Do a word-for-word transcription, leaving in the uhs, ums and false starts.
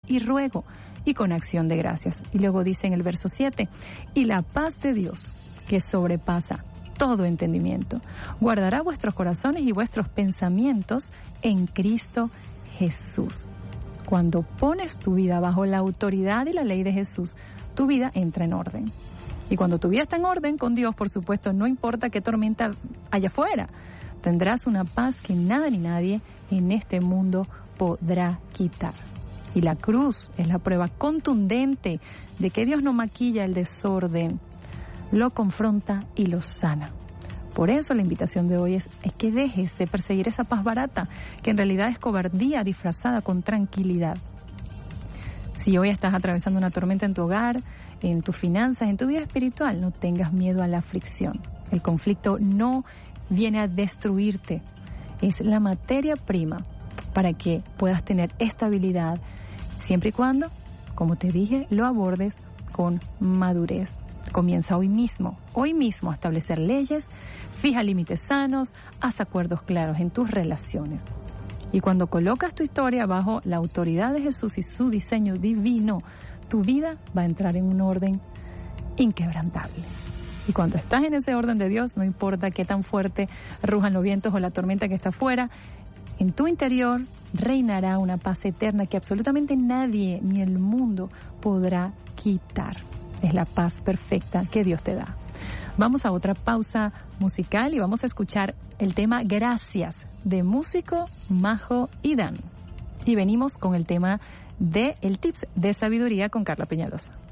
y ruego, y con acción de gracias. Y luego dice en el verso siete, y la paz de Dios, que sobrepasa todo entendimiento, guardará vuestros corazones y vuestros pensamientos en Cristo Jesús. Cuando pones tu vida bajo la autoridad y la ley de Jesús, tu vida entra en orden. Y cuando tu vida está en orden con Dios, por supuesto, no importa qué tormenta haya afuera, tendrás una paz que nada ni nadie en este mundo podrá quitar. Y la cruz es la prueba contundente de que Dios no maquilla el desorden, lo confronta y lo sana. Por eso la invitación de hoy es, es que dejes de perseguir esa paz barata, que en realidad es cobardía disfrazada con tranquilidad. Si hoy estás atravesando una tormenta en tu hogar, en tus finanzas, en tu vida espiritual, no tengas miedo a la aflicción. El conflicto no viene a destruirte, es la materia prima para que puedas tener estabilidad, siempre y cuando, como te dije, lo abordes con madurez. Comienza hoy mismo, hoy mismo a establecer leyes, fija límites sanos, haz acuerdos claros en tus relaciones. Y cuando colocas tu historia bajo la autoridad de Jesús y su diseño divino, tu vida va a entrar en un orden inquebrantable. Y cuando estás en ese orden de Dios, no importa qué tan fuerte rujan los vientos o la tormenta que está afuera, en tu interior reinará una paz eterna que absolutamente nadie ni el mundo podrá quitar. Es la paz perfecta que Dios te da. Vamos a otra pausa musical y vamos a escuchar el tema Gracias de Músico, Majo y Dan. Y venimos con el tema de el Tips de Sabiduría con Carla Peñalosa.